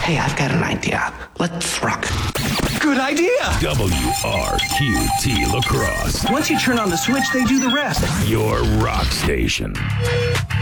Hey, I've got an idea. Let's rock. Good idea! WRQT Lacrosse, Once you turn on the switch, they do the rest. your rock station.